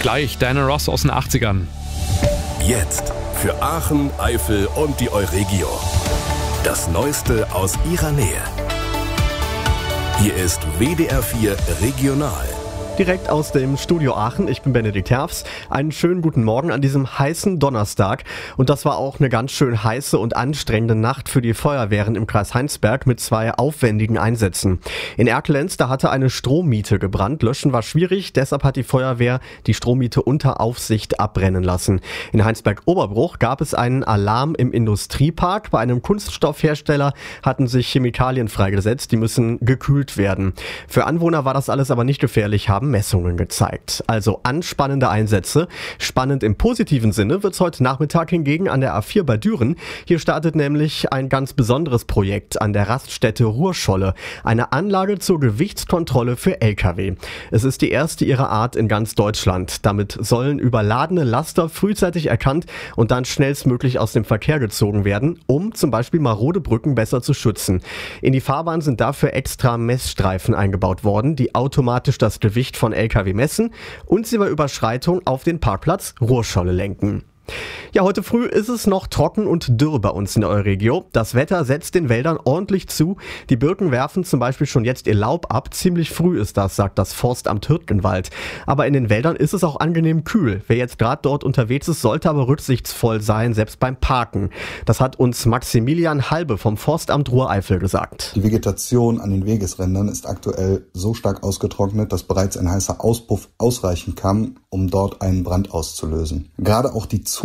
Gleich Diana Ross aus den 80ern. Jetzt für Aachen, Eifel und die Euregio. Das Neueste aus ihrer Nähe. Hier ist WDR 4 Regional. Direkt aus dem Studio Aachen, ich bin Benedikt Herfs. Einen schönen guten Morgen an diesem heißen Donnerstag. Und das war auch eine ganz schön heiße und anstrengende Nacht für die Feuerwehren im Kreis Heinsberg mit 2 aufwendigen Einsätzen. In Erkelenz, da hatte eine Strommiete gebrannt. Löschen war schwierig, deshalb hat die Feuerwehr die Strommiete unter Aufsicht abbrennen lassen. In Heinsberg-Oberbruch gab es einen Alarm im Industriepark. Bei einem Kunststoffhersteller hatten sich Chemikalien freigesetzt, die müssen gekühlt werden. Für Anwohner war das alles aber nicht gefährlich, haben Messungen gezeigt. Also anspannende Einsätze. Spannend im positiven Sinne wird's heute Nachmittag hingegen an der A4 bei Düren. Hier startet nämlich ein ganz besonderes Projekt an der Raststätte Ruhrscholle. Eine Anlage zur Gewichtskontrolle für Lkw. Es ist die erste ihrer Art in ganz Deutschland. Damit sollen überladene Laster frühzeitig erkannt und dann schnellstmöglich aus dem Verkehr gezogen werden, um zum Beispiel marode Brücken besser zu schützen. In die Fahrbahn sind dafür extra Messstreifen eingebaut worden, die automatisch das Gewicht von Lkw messen und sie bei Überschreitung auf den Parkplatz Ruhrscholle lenken. Ja, heute früh ist es noch trocken und dürr bei uns in der Euregio. Das Wetter setzt den Wäldern ordentlich zu. Die Birken werfen zum Beispiel schon jetzt ihr Laub ab. Ziemlich früh ist das, sagt das Forstamt Hürtgenwald. Aber in den Wäldern ist es auch angenehm kühl. Wer jetzt gerade dort unterwegs ist, sollte aber rücksichtsvoll sein, selbst beim Parken. Das hat uns Maximilian Halbe vom Forstamt Ruhr-Eifel gesagt. Die Vegetation an den Wegesrändern ist aktuell so stark ausgetrocknet, dass bereits ein heißer Auspuff ausreichen kann, um dort einen Brand auszulösen. Gerade auch die